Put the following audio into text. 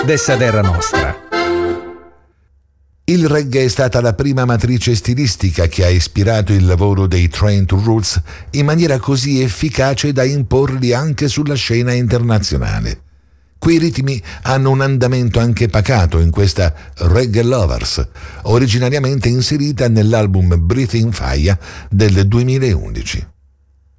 dessa terra nostra. Il reggae è stata la prima matrice stilistica che ha ispirato il lavoro dei Train to Roots in maniera così efficace da imporli anche sulla scena internazionale. Quei ritmi hanno un andamento anche pacato in questa Reggae Lovers, originariamente inserita nell'album Breathing Fire del 2011.